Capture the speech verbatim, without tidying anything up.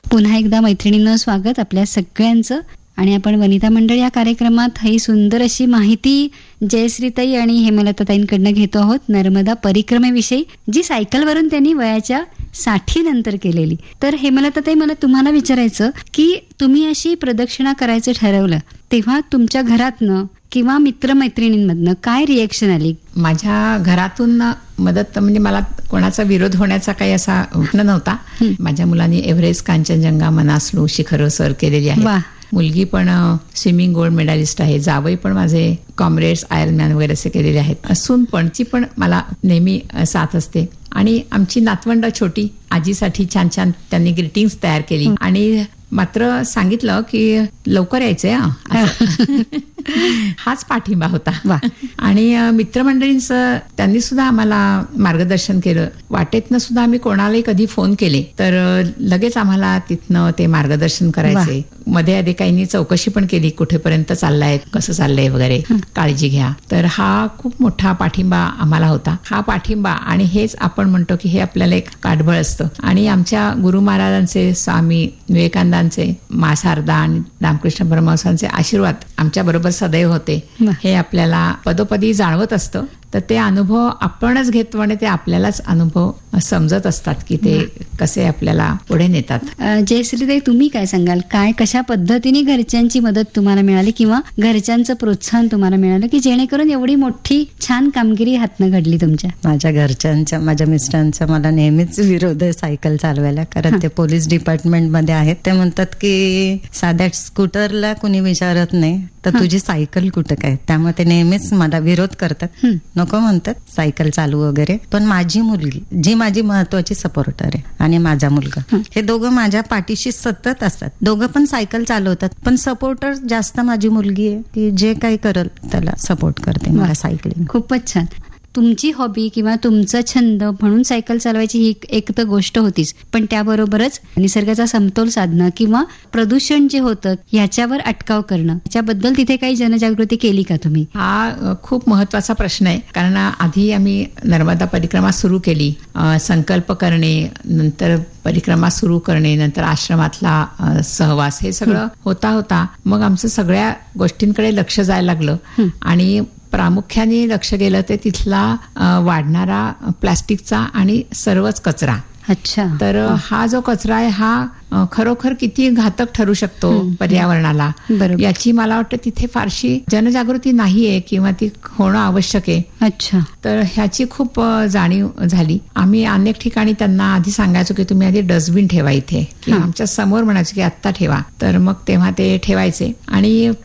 पुन्हा एकदा मैत्रिणींनो स्वागत आपल्या सगळ्यांचं. आणि आपण वनिता मंडळ या कार्यक्रमात ही सुंदर अशी माहिती जयश्रीताई आणि हेमलताताईंकडनं घेतो आहोत नर्मदा परिक्रमेविषयी, जी सायकलवरून त्यांनी वयाच्या साठी नंतर केलेली. तर हेमलताताई, मला तुम्हाला विचारायचं की तुम्ही अशी प्रदक्षिणा करायचं ठरवलं तेव्हा तुमच्या घरातनं किंवा मित्रमैत्रिणींमधनं काय रिएक्शन आली? माझ्या घरातून मदत म्हणजे मला कोणाचा विरोध होण्याचा काही असा प्रश्न नव्हता. माझ्या मुलांनी एव्हरेस्ट, कांचनजंगा, मनासलू शिखर सर केलेली आहे. मुलगी पण स्विमिंग गोल्ड मेडलिस्ट आहे. जावई पण माझे कॉम्रेड्स, आयर्नमॅन वगैरे असे केलेले आहेत. सून पणची पण मला नेहमी साथ असते. आणि आमची नातवंड छोटी आजीसाठी छान छान त्यांनी ग्रीटिंग्स तयार केली आणि मात्र सांगितलं की लवकर यायचंय हा. हाच पाठिंबा होता. आणि मित्रमंडळींचं त्यांनी सुद्धा आम्हाला मार्गदर्शन केलं. वाटेतनं सुद्धा आम्ही कोणालाही कधी फोन केले तर लगेच आम्हाला तिथनं ते मार्गदर्शन करायचे. मध्ये आधी काहींनी चौकशी पण केली, कुठेपर्यंत चाललाय, कसं चाललंय वगैरे, काळजी घ्या. तर हा खूप मोठा पाठिंबा आम्हाला होता. हा पाठिंबा आणि हेच आपण म्हणतो की हे आपल्याला एक पाठबळ असतं. आणि आमच्या गुरु महाराजांचे, स्वामी विवेकानंदांचे, मा शारदा आणि रामकृष्ण परमहंसांचे आशीर्वाद आमच्या बरोबर सदैव होते. हे आपल्याला पदोपदी जाणवत असतं. तर ते अनुभव आपणच घेतो आणि ते आपल्यालाच अनुभव समजत असतात की ते कसे आपल्याला पुढे नेतात. जयश्रीताई, तुम्ही काय सांगाल? काय कशा पद्धतीने घरच्यांची मदत तुम्हाला मिळाली किंवा घरच्यांचं प्रोत्साहन तुम्हाला मिळालं की जेणेकरून एवढी मोठी छान कामगिरी हातनं घडली तुमच्या? माझ्या घरच्यांच्या, माझ्या मिस्टरांचा मला नेहमीच विरोध आहे सायकल चालवायला, कारण ते पोलीस डिपार्टमेंट मध्ये आहेत. ते म्हणतात की साध्या स्कूटरला कुणी विचारत नाही तर तुझी सायकल कुठं काय, त्यामुळे ते नेहमीच मला विरोध करतात. नको म्हणतात सायकल चालू वगैरे. पण माझी मुलगी, जी माझी महत्वाची सपोर्टर आहे, आणि माझा मुलगा, हे दोघं माझ्या पाठीशी सतत असतात. दोघं पण सायकल चालवतात, पण सपोर्टर जास्त माझी मुलगी आहे, की जे काही करल त्याला सपोर्ट करते मला सायकलिंग. खूपच छान. तुमची हॉबी किंवा तुमचा छंद म्हणून सायकल चालवायची ही एक तर गोष्ट होतीच, पण त्याबरोबरच निसर्गाचा समतोल साधणं किंवा प्रदूषण जे होतं याच्यावर अटकाव करणं, याच्याबद्दल तिथे काही जनजागृती केली का तुम्ही? हा खूप महत्वाचा प्रश्न आहे. कारण आधी आम्ही नर्मदा परिक्रमा सुरू केली, संकल्प करणे, नंतर परिक्रमा सुरू करणे, नंतर आश्रमातला सहवास, हे सगळं होता होता मग आमचं सगळ्या गोष्टींकडे लक्ष जायला लागलं. आणि प्रामुख्याने लक्ष गेलं ते तिथला वाढणारा प्लास्टिकचा आणि सर्वच कचरा. अच्छा. तर हा जो कचरा आहे हा खरोखर किती घातक ठरू शकतो पर्यावरणाला, याची मला वाटतं तिथे फारशी जनजागृती नाहीये किंवा ती होणं आवश्यक आहे. अच्छा. तर ह्याची खूप जाणीव झाली. आम्ही अनेक ठिकाणी त्यांना आधी सांगायचो की तुम्ही आधी डस्टबिन ठेवा इथे, की आमच्या समोर म्हणायचं की आत्ता ठेवा. तर मग तेव्हा ते ठेवायचे. आणि